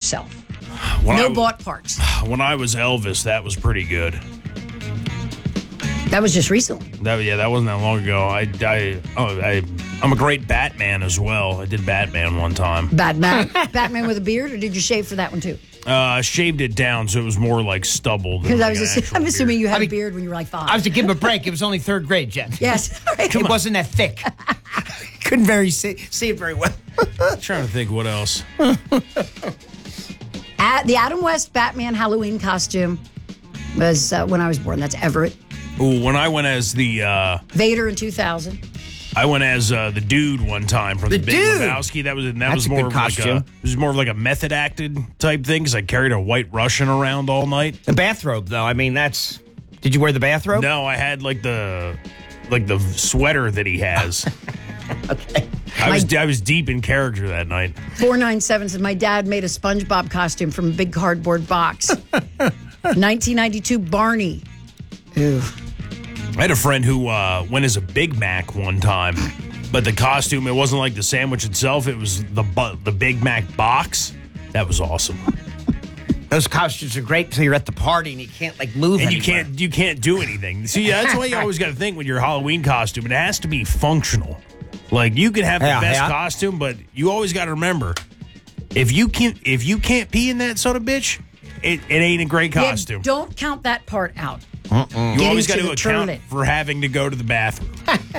yourself. When No I- bought parts. When I was Elvis, that was pretty good. That was just recently. That wasn't that long ago. I'm a great Batman as well. I did Batman one time. Batman with a beard, or did you shave for that one too? Shaved it down so it was more like stubble. Because Like I'm assuming you had I mean, a beard when you were like 5. I was to give him a break. It was only third grade, Jen. Yes. Right. It wasn't that thick. Couldn't see it very well. trying to think what else. The Adam West Batman Halloween costume was when I was born. That's Everett. Ooh, when I went as the Vader in 2000. I went as the dude one time from the Big Dude! Lebowski. That That's was a more good of like costume. it was more of like a method acted type thing because I carried a White Russian around all night. The bathrobe, though. I mean, that's. Did you wear the bathrobe? No, I had like the sweater that he has. Okay. I was deep in character that night. 497 says, my dad made a SpongeBob costume from a big cardboard box. 1992 Barney. Ew. I had a friend who went as a Big Mac one time, but the costume, it wasn't like the sandwich itself. It was the Big Mac box. That was awesome. Those costumes are great until you're at the party and you can't like move. And anywhere. you can't do anything. See, that's why you always got to think with your Halloween costume. It has to be functional. Like you can have the best costume, but you always got to remember if you can't pee in that son of a bitch, it ain't a great costume. Yeah, don't count that part out. You always got to to the account toilet. for having to go to the bathroom.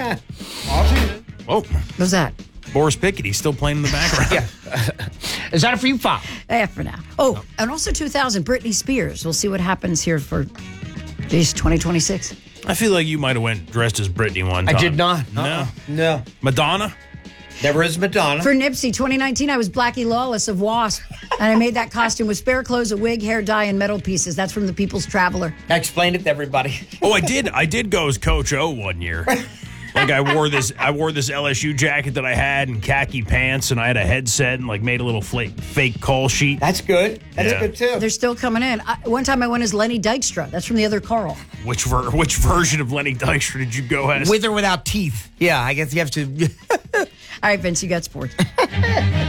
Oh, What's that? Boris Pickett's still playing in the background. Yeah. Is that it for you, Pop? For now. Oh, and also 2000 Britney Spears. We'll see what happens here for 2026. I feel like you might have went dressed as Britney one time. I did not. No. No. Madonna? Never is Madonna. For Nipsey, 2019, I was Blackie Lawless of Wasp, and I made that costume with spare clothes, a wig, hair dye, and metal pieces. That's from the People's Traveler. I explained it to everybody. Oh, I did go as Coach O one year. Like I wore this LSU jacket that I had and khaki pants, and I had a headset and like made a little fake call sheet. That's good. That's Yeah. good too. They're still coming in. One time I went as Lenny Dykstra. That's from the other Carl. Which version of Lenny Dykstra did you go as? With or without teeth. Yeah, I guess you have to. All right, Vince, you got sports.